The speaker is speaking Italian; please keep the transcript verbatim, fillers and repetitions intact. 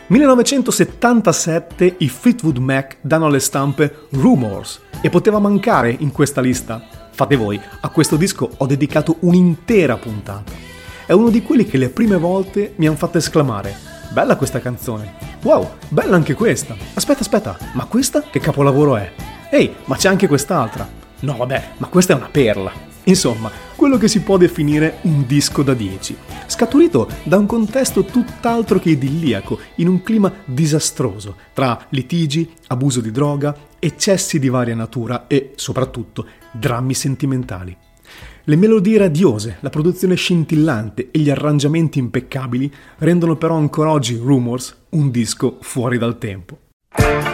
millenovecentosettantasette i Fleetwood Mac danno alle stampe Rumours e poteva mancare in questa lista. Fate voi, a questo disco ho dedicato un'intera puntata. È uno di quelli che le prime volte mi hanno fatto esclamare: bella questa canzone, wow, bella anche questa, aspetta aspetta, ma questa che capolavoro è? Ehi, ma c'è anche quest'altra, no vabbè, ma questa è una perla. Insomma, quello che si può definire un disco da dieci, scaturito da un contesto tutt'altro che idilliaco, in un clima disastroso, tra litigi, abuso di droga, eccessi di varia natura e, soprattutto, drammi sentimentali. Le melodie radiose, la produzione scintillante e gli arrangiamenti impeccabili rendono però ancora oggi Rumours un disco fuori dal tempo.